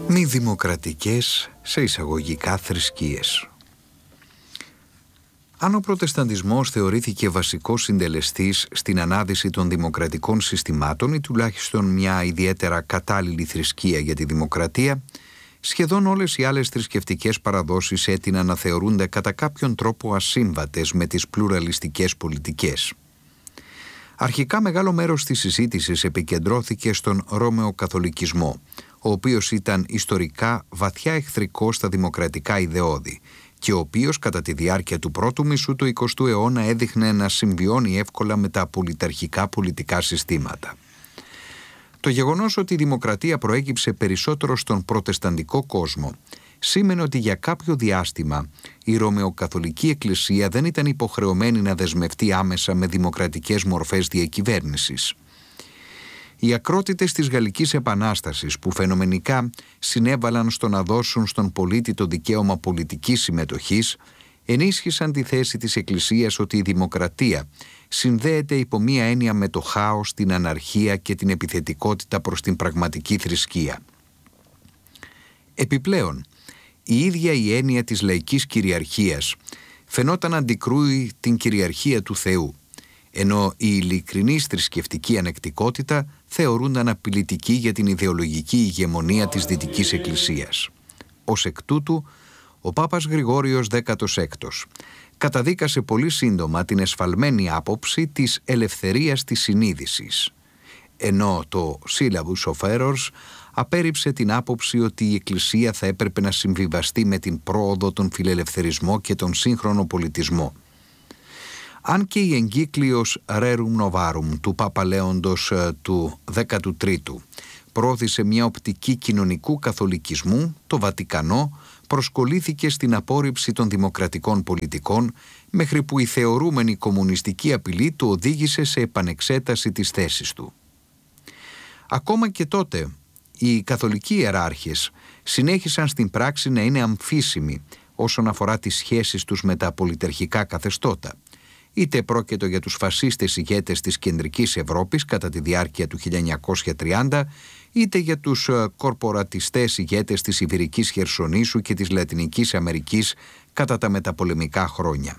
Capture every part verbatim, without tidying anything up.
Μη δημοκρατικές σε εισαγωγικά θρησκείες. Αν ο προτεσταντισμός θεωρήθηκε βασικός συντελεστής στην ανάδυση των δημοκρατικών συστημάτων ή τουλάχιστον μια ιδιαίτερα κατάλληλη θρησκεία για τη δημοκρατία, σχεδόν όλες οι άλλες θρησκευτικές παραδόσεις έτειναν να θεωρούνται κατά κάποιον τρόπο ασύμβατες με τις πλουραλιστικές πολιτικές. Αρχικά μεγάλο μέρος της συζήτησης επικεντρώθηκε στον Ρωμαιοκαθολικισμό, ο οποίος ήταν ιστορικά βαθιά εχθρικός στα δημοκρατικά ιδεώδη και ο οποίος κατά τη διάρκεια του πρώτου μισού του εικοστού αιώνα έδειχνε να συμβιώνει εύκολα με τα πολιταρχικά πολιτικά συστήματα. Το γεγονός ότι η δημοκρατία προέκυψε περισσότερο στον προτεσταντικό κόσμο σήμαινε ότι για κάποιο διάστημα η Ρωμαιοκαθολική Εκκλησία δεν ήταν υποχρεωμένη να δεσμευτεί άμεσα με δημοκρατικές μορφές διακυβέρνησης. Οι ακρότητες της Γαλλικής Επανάστασης, που φαινομενικά συνέβαλαν στο να δώσουν στον πολίτη το δικαίωμα πολιτικής συμμετοχής, ενίσχυσαν τη θέση της Εκκλησίας ότι η δημοκρατία συνδέεται υπό μία έννοια με το χάος, την αναρχία και την επιθετικότητα προς την πραγματική θρησκεία. Επιπλέον, η ίδια η έννοια της λαϊκής κυριαρχίας φαινόταν να αντικρούει την κυριαρχία του Θεού, ενώ η ειλικρινής θρησκευτική ανεκτικότητα θεωρούνταν απειλητική για την ιδεολογική ηγεμονία της Δυτικής Εκκλησίας. Ως εκ τούτου, ο Πάπας Γρηγόριος δέκατος έκτος καταδίκασε πολύ σύντομα την εσφαλμένη άποψη της ελευθερίας της συνείδησης, ενώ το Syllabus of Errors απέρριψε την άποψη ότι η Εκκλησία θα έπρεπε να συμβιβαστεί με την πρόοδο, τον φιλελευθερισμό και τον σύγχρονο πολιτισμό. Αν και η εγκύκλειος Rerum Novarum του Πάπα Λέοντος του δέκατου τρίτου πρόθεσε μια οπτική κοινωνικού καθολικισμού, το Βατικανό προσκολήθηκε στην απόρριψη των δημοκρατικών πολιτικών, μέχρι που η θεωρούμενη κομμουνιστική απειλή του οδήγησε σε επανεξέταση της θέσης του. Ακόμα και τότε, οι καθολικοί ιεράρχες συνέχισαν στην πράξη να είναι αμφίσιμοι όσον αφορά τις σχέσεις τους με τα πολιτερχικά καθεστώτα, είτε πρόκειτο για τους φασίστες ηγέτες της κεντρικής Ευρώπης κατά τη διάρκεια του χίλια εννιακόσια τριάντα, είτε για τους κορπορατιστές ηγέτες της Ιβηρικής Χερσονήσου και της Λατινικής Αμερικής κατά τα μεταπολεμικά χρόνια.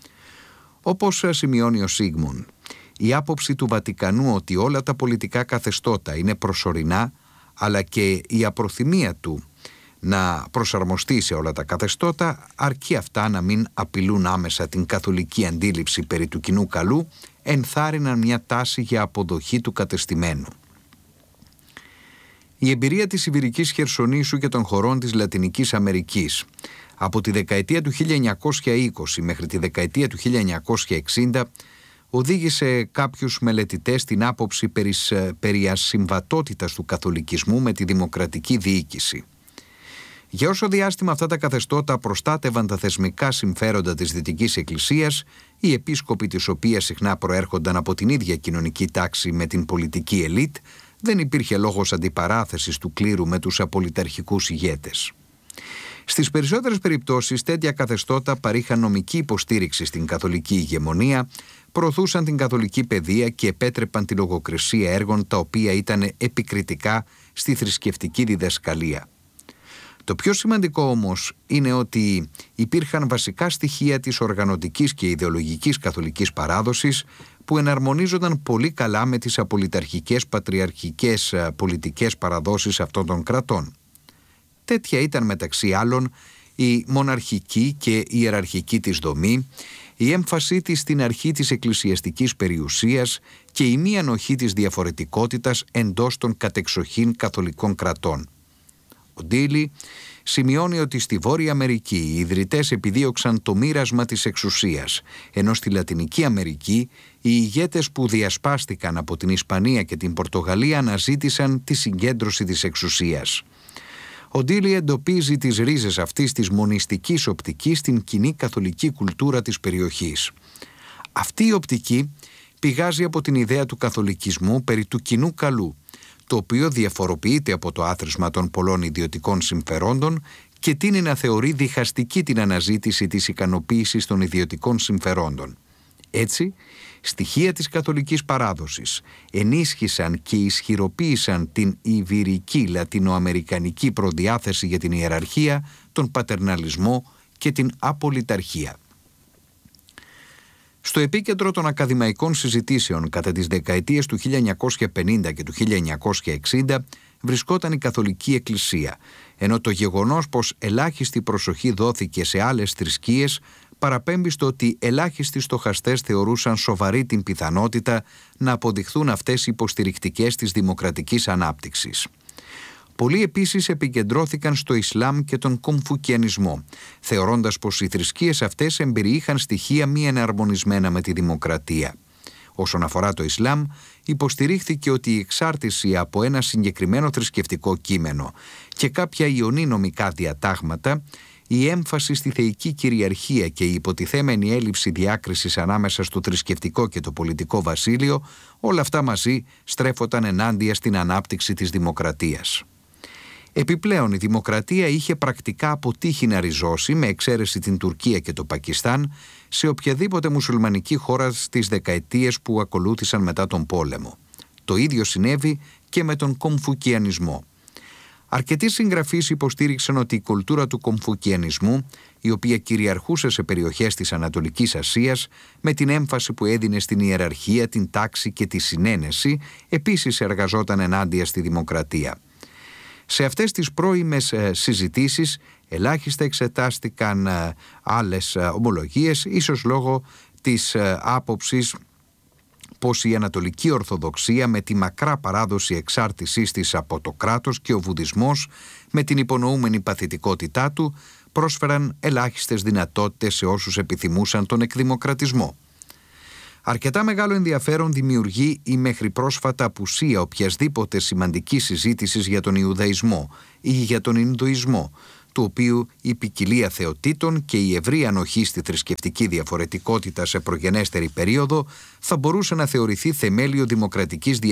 Όπως σημειώνει ο Σίγμουν, η άποψη του Βατικανού ότι όλα τα πολιτικά καθεστώτα είναι προσωρινά, αλλά και η απροθυμία του να προσαρμοστεί σε όλα τα καθεστώτα, αρκεί αυτά να μην απειλούν άμεσα την καθολική αντίληψη περί του κοινού καλού, ενθάρρυναν μια τάση για αποδοχή του κατεστημένου. Η εμπειρία της Ιβηρικής Χερσονήσου και των χωρών της Λατινικής Αμερικής από τη δεκαετία του χίλια εννιακόσια είκοσι μέχρι τη δεκαετία του χίλια εννιακόσια εξήντα οδήγησε κάποιους μελετητές στην άποψη περί, περί ασυμβατότητας του καθολικισμού με τη δημοκρατική διοίκηση. Για όσο διάστημα αυτά τα καθεστώτα προστάτευαν τα θεσμικά συμφέροντα της Δυτικής Εκκλησίας, οι επίσκοποι της οποίας συχνά προέρχονταν από την ίδια κοινωνική τάξη με την πολιτική ελίτ, δεν υπήρχε λόγος αντιπαράθεσης του κλήρου με τους απολυταρχικούς ηγέτες. Στις περισσότερες περιπτώσεις, τέτοια καθεστώτα παρήχαν νομική υποστήριξη στην καθολική ηγεμονία, προωθούσαν την καθολική παιδεία και επέτρεπαν τη λογοκρισία έργων τα οποία ήταν επικριτικά στη θρησκευτική διδασκαλία. Το πιο σημαντικό όμως είναι ότι υπήρχαν βασικά στοιχεία της οργανωτικής και ιδεολογικής καθολικής παράδοσης που εναρμονίζονταν πολύ καλά με τις απολυταρχικές πατριαρχικές πολιτικές παραδόσεις αυτών των κρατών. Τέτοια ήταν μεταξύ άλλων η μοναρχική και η ιεραρχική της δομή, η έμφασή της στην αρχή της εκκλησιαστικής περιουσίας και η μη ανοχή της διαφορετικότητας εντός των κατεξοχήν καθολικών κρατών. Ο Ντίλι σημειώνει ότι στη Βόρεια Αμερική οι ιδρυτές επιδίωξαν το μοίρασμα της εξουσίας, ενώ στη Λατινική Αμερική οι ηγέτες που διασπάστηκαν από την Ισπανία και την Πορτογαλία αναζήτησαν τη συγκέντρωση της εξουσίας. Ο Ντίλι εντοπίζει τις ρίζες αυτής της μονιστικής οπτικής στην κοινή καθολική κουλτούρα της περιοχής. Αυτή η οπτική πηγάζει από την ιδέα του καθολικισμού περί του κοινού καλού, το οποίο διαφοροποιείται από το άθροισμα των πολλών ιδιωτικών συμφερόντων και τείνει να θεωρεί διχαστική την αναζήτηση της ικανοποίησης των ιδιωτικών συμφερόντων. Έτσι, στοιχεία της καθολικής παράδοσης ενίσχυσαν και ισχυροποίησαν την ιβηρική λατινοαμερικανική προδιάθεση για την ιεραρχία, τον πατερναλισμό και την απολυταρχία. Στο επίκεντρο των ακαδημαϊκών συζητήσεων κατά τις δεκαετίες του χίλια εννιακόσια πενήντα και του χίλια εννιακόσια εξήντα βρισκόταν η Καθολική Εκκλησία, ενώ το γεγονός πως ελάχιστη προσοχή δόθηκε σε άλλες θρησκείες παραπέμπει στο ότι ελάχιστοι στοχαστές θεωρούσαν σοβαρή την πιθανότητα να αποδειχθούν αυτές οι υποστηρικτικές της δημοκρατικής ανάπτυξης. Πολλοί επίσης επικεντρώθηκαν στο Ισλάμ και τον Κομφουκιανισμό, θεωρώντας πως οι θρησκείες αυτές εμπεριείχαν στοιχεία μη εναρμονισμένα με τη δημοκρατία. Όσον αφορά το Ισλάμ, υποστηρίχθηκε ότι η εξάρτηση από ένα συγκεκριμένο θρησκευτικό κείμενο και κάποια ιονή νομικά διατάγματα, η έμφαση στη θεϊκή κυριαρχία και η υποτιθέμενη έλλειψη διάκρισης ανάμεσα στο θρησκευτικό και το πολιτικό βασίλειο, όλα αυτά μαζί στρέφονταν ενάντια στην ανάπτυξη της δημοκρατίας. Επιπλέον, η δημοκρατία είχε πρακτικά αποτύχει να ριζώσει, με εξαίρεση την Τουρκία και το Πακιστάν, σε οποιαδήποτε μουσουλμανική χώρα στις δεκαετίες που ακολούθησαν μετά τον πόλεμο. Το ίδιο συνέβη και με τον Κομφουκιανισμό. Αρκετοί συγγραφείς υποστήριξαν ότι η κουλτούρα του Κομφουκιανισμού, η οποία κυριαρχούσε σε περιοχές της Ανατολικής Ασίας, με την έμφαση που έδινε στην ιεραρχία, την τάξη και τη συνένεση, επίσης εργαζόταν ενάντια στη δημοκρατία. Σε αυτές τις πρώιμες συζητήσεις ελάχιστα εξετάστηκαν άλλες ομολογίες, ίσως λόγω της άποψης πως η Ανατολική Ορθοδοξία, με τη μακρά παράδοση εξάρτησής της από το κράτος, και ο Βουδισμός, με την υπονοούμενη παθητικότητά του, πρόσφεραν ελάχιστες δυνατότητες σε όσους επιθυμούσαν τον εκδημοκρατισμό. Αρκετά μεγάλο ενδιαφέρον δημιουργεί η μέχρι πρόσφατα απουσία οποιασδήποτε σημαντικής συζήτησης για τον Ιουδαϊσμό ή για τον Ινδουισμό, του οποίου η ποικιλία θεοτήτων και η ευρύ ανοχή στη θρησκευτική διαφορετικότητα σε προγενέστερη περίοδο θα μπορούσε να θεωρηθεί θεμέλιο δημοκρατικής